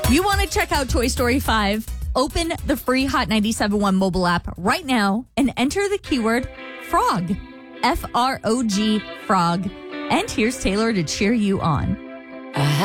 You want to check out Toy Story 5? Open the free Hot 97.1 mobile app right now and enter the keyword frog. FROG, frog. And here's Taylor to cheer you on.